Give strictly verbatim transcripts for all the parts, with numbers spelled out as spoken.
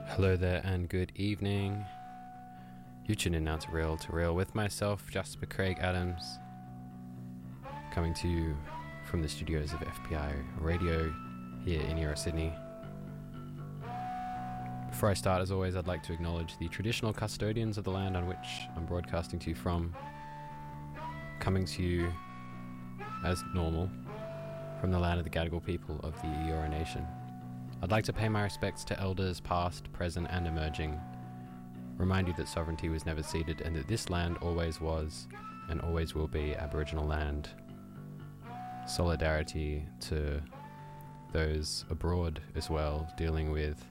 Hello there and good evening. You tune in now to Real to Real with myself, Jasper Craig Adams, coming to you from the studios of F P I Radio here in Euro Sydney. Before I start, as always, I'd like to acknowledge the traditional custodians of the land on which I'm broadcasting to you from, coming to you as normal from the land of the Gadigal people of the Eora Nation. I'd like to pay my respects to elders past, present and emerging. Remind you that sovereignty was never ceded and that this land always was and always will be Aboriginal land. Solidarity to those abroad as well, dealing with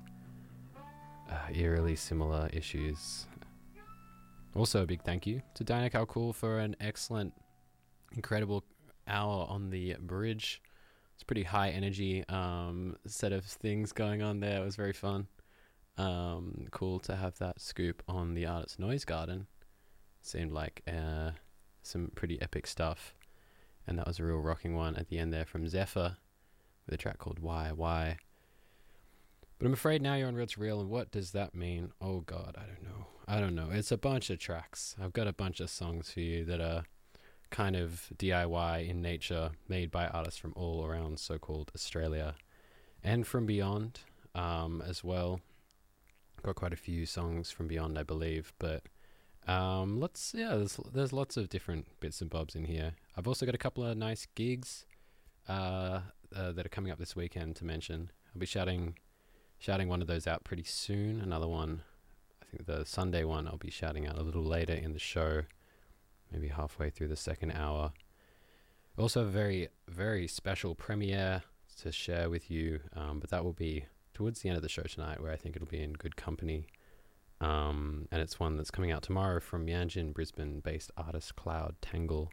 uh, eerily similar issues. Also a big thank you to Diana Kalkul for an excellent, incredible hour on the bridge. It's pretty high energy um, set of things going on there. It was very fun. Um, cool to have that scoop on the Artist Noise Garden. Seemed like uh, some pretty epic stuff. And that was a real rocking one at the end there from Zephyr with a track called Why, Why. But I'm afraid now you're on Real to Real, and what does that mean? Oh God, I don't know. I don't know. It's a bunch of tracks. I've got a bunch of songs for you that are kind of D I Y in nature, made by artists from all around so-called Australia and from beyond um, as well. Got quite a few songs from beyond, I believe, but um, let's yeah, there's there's lots of different bits and bobs in here. I've also got a couple of nice gigs uh, uh, that are coming up this weekend to mention. I'll be shouting shouting one of those out pretty soon. Another one, I think the Sunday one, I'll be shouting out a little later in the show. Maybe halfway through the second hour. Also a very, very special premiere to share with you, um, but that will be towards the end of the show tonight, where I think it'll be in good company. Um, and it's one that's coming out tomorrow from Yanjin, Brisbane-based artist Cloud Tangle.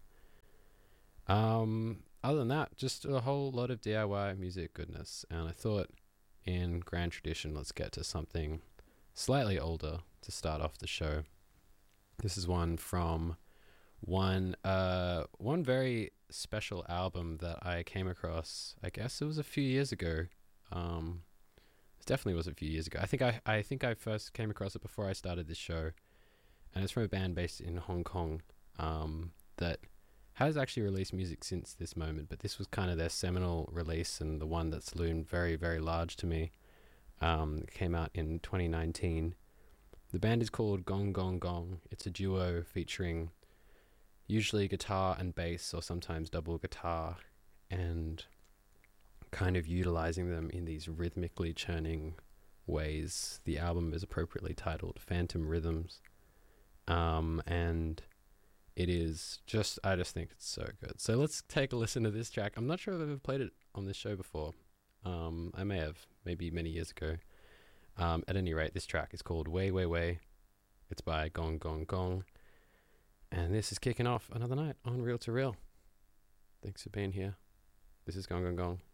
Um, other than that, just a whole lot of D I Y music goodness. And I thought, in grand tradition, let's get to something slightly older to start off the show. This is one from One uh one very special album that I came across. I guess it was a few years ago. Um, it definitely was a few years ago. I think I I think I first came across it before I started this show, and it's from a band based in Hong Kong um, that has actually released music since this moment. But this was kind of their seminal release and the one that's loomed very very large to me. Um, it came out in twenty nineteen. The band is called Gong Gong Gong. It's a duo featuring usually guitar and bass, or sometimes double guitar, and kind of utilizing them in these rhythmically churning ways. The album is appropriately titled Phantom Rhythms, um, and it is just, I just think it's so good. So let's take a listen to this track. I'm not sure if I've ever played it on this show before. Um, I may have, maybe many years ago. Um, at any rate, this track is called Way, Way, Way. It's by Gong Gong Gong. And this is kicking off another night on Real to Real. Thanks for being here. This is Gong Gong Gong.